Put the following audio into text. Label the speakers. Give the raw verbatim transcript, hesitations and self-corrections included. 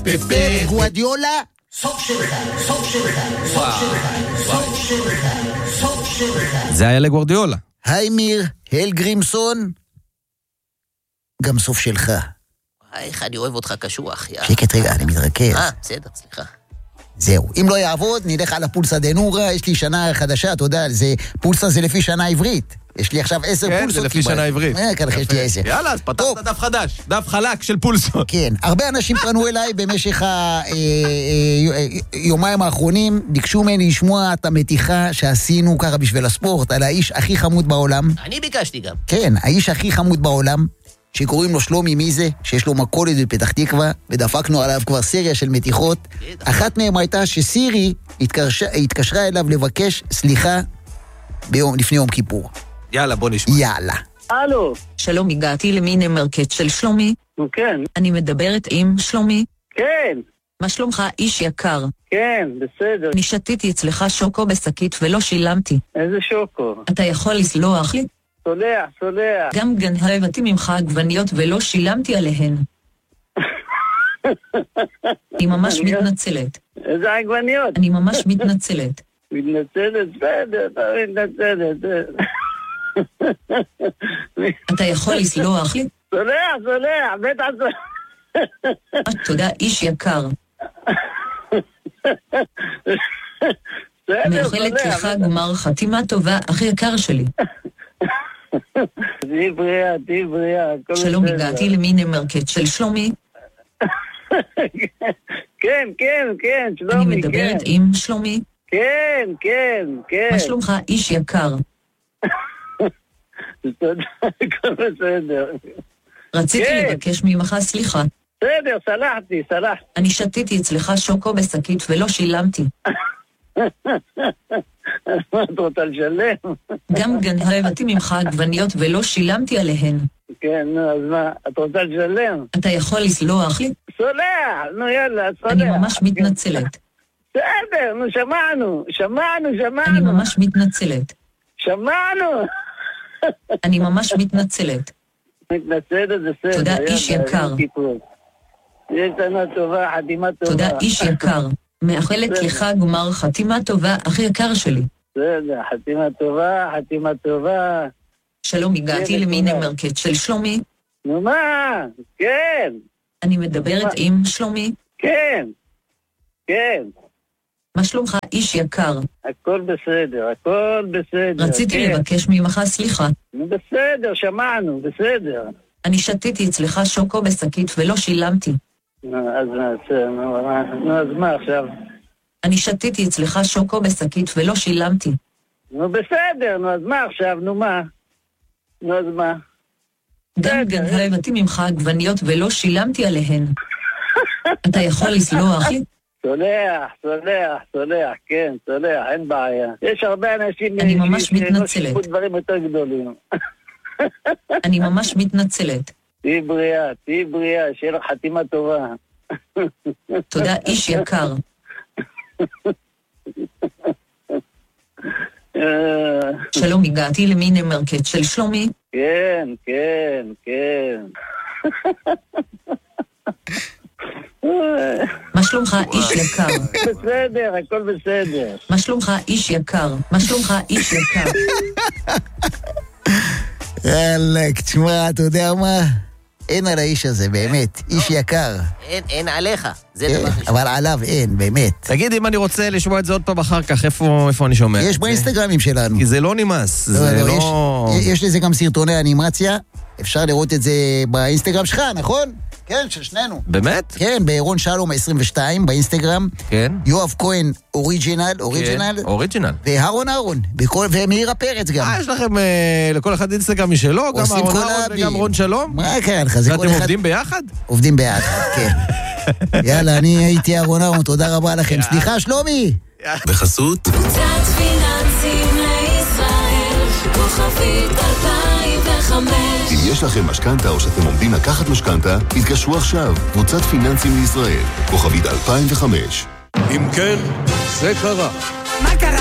Speaker 1: פפ גוארדיולה.
Speaker 2: סוף שלך, סוף שלך, סוף שלך, סוף שלך, סוף שלך.
Speaker 3: זה היה לגוארדיולה.
Speaker 1: היי מיר, הל גרימסון. גם סוף שלך.
Speaker 4: איך אני אוהב אותך קשוח, יא.
Speaker 1: שקט רגע, אני מתרכז.
Speaker 4: אה, בסדר, סליחה.
Speaker 1: זהו, אם לא יעבוד, נלך על הפולסה דנורה, יש לי שנה חדשה, אתה יודע, זה, פולסה זה לפי שנה עברית. יש לי עכשיו עשר
Speaker 3: כן,
Speaker 1: פולסות.
Speaker 3: זה לפי שנה עברית.
Speaker 1: אה, ככה יש לי עשר.
Speaker 3: יאללה, אז פתחת דף חדש, דף חלק של פולסות.
Speaker 1: כן, הרבה אנשים פנו אליי במשך היומיים האחרונים, ביקשו ממני לשמוע את המתיחה שעשינו ככה בשביל הספורט, על האיש הכי חמוד בעולם.
Speaker 4: אני ביקשתי גם.
Speaker 1: כן, האיש הכי חמוד בעולם, שקוראים לו שלומי מיזה, שיש לו מכולת בפתח תקווה, ודפקנו עליו כבר סריה של מתיחות. אחת מהם הייתה שסירי התקשרה, התקשרה אליו לבקש סליחה ביום, לפני יום כיפור.
Speaker 3: יאללה, בוא נשמע.
Speaker 1: יאללה.
Speaker 5: הלו.
Speaker 6: שלום, הגעתי למיני מרקט של שלומי.
Speaker 5: כן.
Speaker 6: אני מדברת עם שלומי.
Speaker 5: כן.
Speaker 6: מה שלומך, איש יקר?
Speaker 5: כן, בסדר.
Speaker 6: אני שתיתי אצלך שוקו בשקית ולא שילמתי.
Speaker 5: איזה שוקו?
Speaker 6: אתה יכול לסלוח לי?
Speaker 5: סולח, סולח.
Speaker 6: גם גנבתי ממך עגבניות ולא שילמתי עליהן. אני ממש מתנצלת.
Speaker 5: איזה עגבניות?
Speaker 6: אני ממש מתנצלת.
Speaker 5: מתנצלת, בסדר, אתה מתנצלת.
Speaker 6: אתה יכול לסלוח לי?
Speaker 5: סולח, סולח, בטח סולח.
Speaker 6: תודה, איש יקר. מאחלת לך גמר חתימה טובה, הכי יקר שלי.
Speaker 5: תהי בריאה, תהי בריאה.
Speaker 6: שלום, הגעתי למיני מרקט של שלומי.
Speaker 5: כן, כן, כן, שלומי, כן.
Speaker 6: אני מדברת עם שלומי.
Speaker 5: כן, כן, כן.
Speaker 6: מה שלומך, איש יקר?
Speaker 5: תודה, הכל בסדר.
Speaker 6: רציתי לבקש ממך סליחה.
Speaker 5: בסדר, סלחתי, סלחתי.
Speaker 6: אני שתיתי אצלך שוקו בשקית ולא שילמתי.
Speaker 5: מה את רוצה לשלם?
Speaker 6: גם גנבתי ממך עגבניות ולא שילמתי עליהן.
Speaker 5: כן, נו, אז מה, את רוצה לשלם?
Speaker 6: אתה יכול לסלוח לי?
Speaker 5: סולח, נו יאללה, סולח.
Speaker 6: אני ממש מתנצלת.
Speaker 5: בסדר, נו שמענו, שמענו, שמענו.
Speaker 6: אני ממש מתנצלת.
Speaker 5: שמענו.
Speaker 6: אני ממש מתנצלת.
Speaker 5: מתנצלת, זה בסדר.
Speaker 6: תודה, איש יקר.
Speaker 5: יש שנה טובה, חתימה טובה.
Speaker 6: תודה, איש יקר. מאחלת לך גמר חתימה טובה, הכי יקר שלי.
Speaker 5: בסדר, חתימה טובה, חתימה טובה.
Speaker 6: שלום, הגעתי למיני מרקט של שלומי.
Speaker 5: נו מה? כן.
Speaker 6: אני מדברת עם שלומי.
Speaker 5: כן, כן.
Speaker 6: מה שלומך, איש יקר?
Speaker 5: הכל בסדר, הכל בסדר.
Speaker 6: רציתי לבקש ממך סליחה.
Speaker 5: נו בסדר, שמענו, בסדר.
Speaker 6: אני שתיתי אצלך שוקו בשקית ולא שילמתי.
Speaker 5: נו, אז נעשה, נו, אז מה עכשיו?
Speaker 6: אני שתיתי אצלך שוקו בשקית ולא שילמתי.
Speaker 5: נו בסדר, נו אז מה עכשיו, נו מה? נו אז מה?
Speaker 6: גם גנבתי ממך עגבניות ולא שילמתי עליהן. אתה יכול לסלוח לי?
Speaker 5: סולח, סולח, סולח, כן, סולח, אין בעיה. יש הרבה אנשים...
Speaker 6: אני ממש מתנצלת.
Speaker 5: יש דברים יותר גדולים.
Speaker 6: אני ממש מתנצלת.
Speaker 5: תהי בריאה, תהי בריאה, שיהיה לך חתימה טובה.
Speaker 6: תודה, איש יקר. שלום, הגעתי למיני מרקט של שלומי.
Speaker 5: כן, כן, כן.
Speaker 6: מה שלומך, איש יקר?
Speaker 5: בסדר, הכל בסדר.
Speaker 6: מה שלומך, איש יקר? מה שלומך, איש יקר?
Speaker 1: יאללה, תשמע, אתה יודע מה? אין על האיש הזה, באמת. איש יקר.
Speaker 4: אין, אין עליך. זה דבר חשוב.
Speaker 1: אבל עליו אין, באמת.
Speaker 3: תגיד, אם אני רוצה לשמוע את זה עוד פעם אחר כך, איפה אני שומע?
Speaker 1: יש באינסטגרמים שלנו.
Speaker 3: כי זה לא נמאס. זה לא...
Speaker 1: יש לזה גם סרטוני אנימציה. אפשר לראות את זה באינסטגרם שלך, נכון? כן, של שנינו.
Speaker 3: באמת?
Speaker 1: כן, באירון שלום עשרים ושתיים באינסטגרם.
Speaker 3: כן.
Speaker 1: יואב כהן אוריג'ינל, אוריג'ינל.
Speaker 3: כן, אוריג'ינל.
Speaker 1: והרון אהרון, ומאירה פרץ גם.
Speaker 3: אה, יש לכם לכל אחד אינסטגרם משלו, גם אהרון אהרון וגם רון שלום?
Speaker 1: מה קרה לך?
Speaker 3: ואתם עובדים ביחד?
Speaker 1: עובדים ביחד, כן. יאללה, אני הייתי אהרון אהרון, תודה רבה לכם. סליחה, שלומי.
Speaker 7: בחסות
Speaker 8: קבוצת פיננסים לישראל, כוכבית אלפיים וחמש.
Speaker 7: אם יש לכם משכנתה או שאתם עומדים לקחת משכנתה, התקשרו עכשיו. קבוצת פיננסים לישראל, כוכבית אלפיים וחמש.
Speaker 9: אם כן, זה קרה.
Speaker 10: מה קרה?